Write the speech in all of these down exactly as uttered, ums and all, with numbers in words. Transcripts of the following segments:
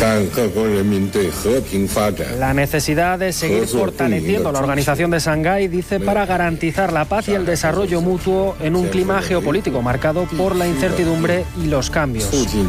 La necesidad de seguir fortaleciendo la Organización de Shanghái, dice, para garantizar la paz y el desarrollo mutuo en un clima geopolítico marcado por la incertidumbre y los cambios.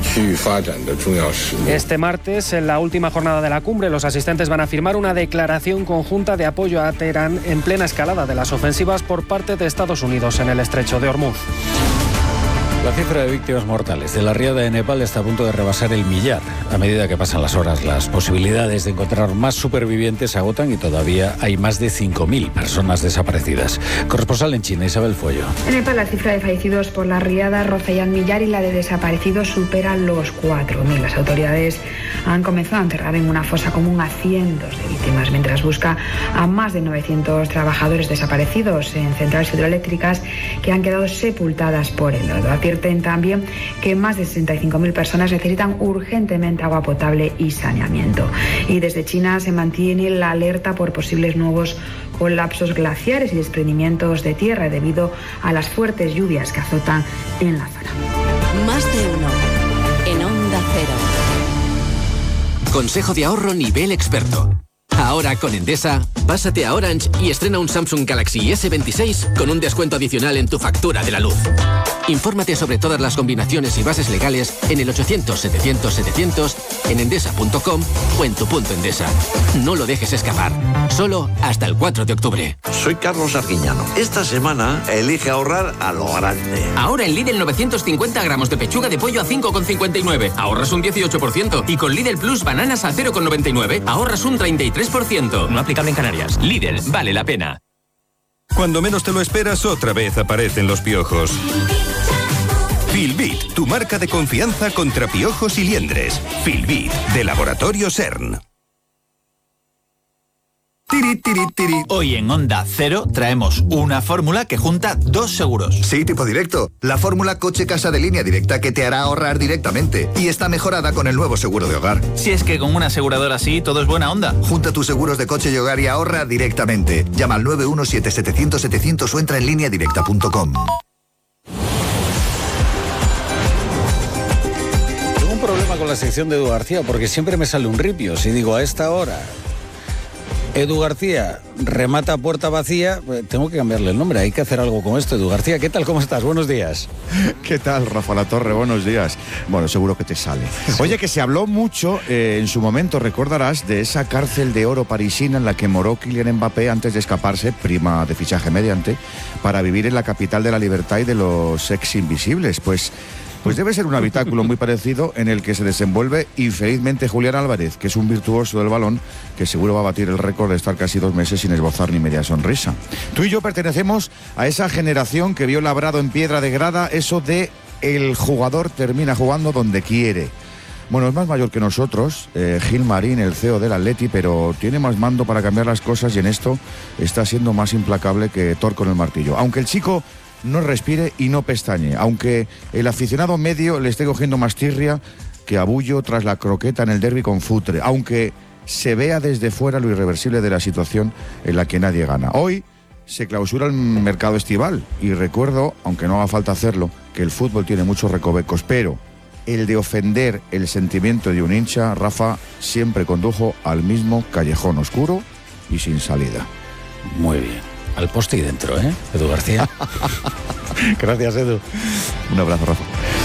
Este martes, en la última jornada de la cumbre, los asistentes van a firmar una declaración conjunta de apoyo a Teherán en plena escalada de las ofensivas por parte de Estados Unidos en el estrecho de Hormuz. La cifra de víctimas mortales de la riada de Nepal está a punto de rebasar el millar. A medida que pasan las horas, las posibilidades de encontrar más supervivientes se agotan y todavía hay más de cinco mil personas desaparecidas. Corresponsal en China, Isabel Fuello. En Nepal, la cifra de fallecidos por la riada roza ya el millar y la de desaparecidos supera los cuatro mil. Las autoridades han comenzado a enterrar en una fosa común a cientos de víctimas, mientras busca a más de novecientos trabajadores desaparecidos en centrales hidroeléctricas que han quedado sepultadas por el lodo. Advierten también que más de sesenta y cinco mil personas necesitan urgentemente agua potable y saneamiento. Y desde China se mantiene la alerta por posibles nuevos colapsos glaciares y desprendimientos de tierra debido a las fuertes lluvias que azotan en la zona. Más de uno en Onda Cero. Consejo de ahorro nivel experto. Ahora con Endesa, pásate a Orange y estrena un Samsung Galaxy ese veintiséis con un descuento adicional en tu factura de la luz. Infórmate sobre todas las combinaciones y bases legales en el ochocientos setecientos setecientos, en endesa punto com o en tu punto Endesa. No lo dejes escapar. Solo hasta el cuatro de octubre. Soy Carlos Arguiñano. Esta semana elige ahorrar a lo grande. Ahora en Lidl novecientos cincuenta gramos de pechuga de pollo a cinco con cincuenta y nueve. Ahorras un dieciocho por ciento. Y con Lidl Plus bananas a cero con noventa y nueve. Ahorras un treinta y tres por ciento. No aplicable en Canarias. Lidl, vale la pena. Cuando menos te lo esperas, otra vez aparecen los piojos. Filbit, tu marca de confianza contra piojos y liendres. Filbit, de Laboratorio CERN. Tiri, tiri, tiri. Hoy en Onda Cero traemos una fórmula que junta dos seguros. Sí, tipo directo. La fórmula coche-casa de línea directa que te hará ahorrar directamente. Y está mejorada con el nuevo seguro de hogar. Si es que con una aseguradora así todo es buena onda. Junta tus seguros de coche y hogar y ahorra directamente. Llama al nueve uno siete setecientos setecientos o entra en línea directa punto com. Tengo un problema con la sección de Edu García porque siempre me sale un ripio. Si digo a esta hora Edu García remata a puerta vacía, tengo que cambiarle el nombre, hay que hacer algo con esto. Edu García, ¿qué tal? ¿Cómo estás? Buenos días. ¿Qué tal, Rafa Latorre? Buenos días. Bueno, seguro que te sale. Oye, que se habló mucho eh, en su momento, recordarás, de esa cárcel de oro parisina en la que moró Kylian Mbappé antes de escaparse, prima de fichaje mediante, para vivir en la capital de la libertad y de los ex invisibles. Pues... Pues debe ser un habitáculo muy parecido en el que se desenvuelve infelizmente Julián Álvarez, que es un virtuoso del balón que seguro va a batir el récord de estar casi dos meses sin esbozar ni media sonrisa. Tú y yo pertenecemos a esa generación que vio labrado en piedra de grada eso de el jugador termina jugando donde quiere. Bueno, es más mayor que nosotros, eh, Gil Marín, el C E O del Atleti, pero tiene más mando para cambiar las cosas y en esto está siendo más implacable que Thor con el martillo. Aunque el chico no respire y no pestañe, aunque el aficionado medio le esté cogiendo más tirria que abullo tras la croqueta en el derbi con Futre, aunque se vea desde fuera lo irreversible de la situación en la que nadie gana. Hoy se clausura el mercado estival y recuerdo, aunque no haga falta hacerlo, que el fútbol tiene muchos recovecos, pero el de ofender el sentimiento de un hincha, Rafa, siempre condujo al mismo callejón oscuro y sin salida. Muy bien. Al poste y dentro, ¿eh? Edu García. Gracias, Edu. Un abrazo, Rafa.